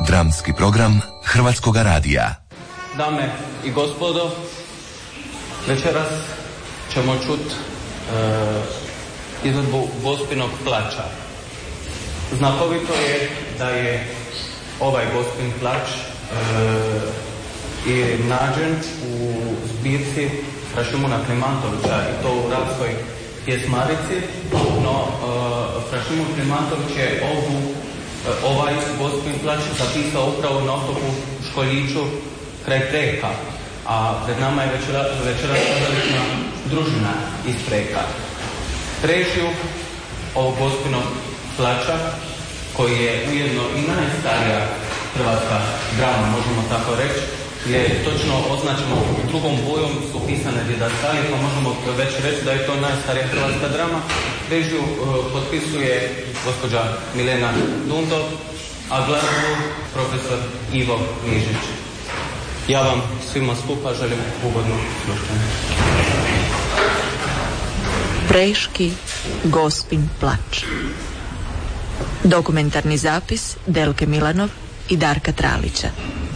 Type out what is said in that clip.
Dramski program Hrvatskoga radija. Dame i gospodo, večeras ćemo čuti izvedbu Gospinog plača. Znakovito je da je ovaj Gospin plač je nađen u zbirci fra Šimuna Klimantovića i to u Rapskoj pjesmarici, no fra Šimun Klimantović je ovaj Gospin plač zapisao upravo na otoku Školjiću kraj Preka, a pred nama je večeras kazališna družina iz Preka. Režiju ovog Gospinog plača, koji je ujedno i najstarija hrvatska drama, možemo tako reći, je točno označeno drugom bojom, su pisane didaskalije, pa možemo već reći da je to najstarija hrvatska drama. Režiju potpisuje gospođa Milena Dundov, a glazbu profesor Ivo Nižić. Ja vam svima skupa želim ugodno slušanje. Preški Gospin plač. Dokumentarni zapis Delke Milanov i Darka Tralića.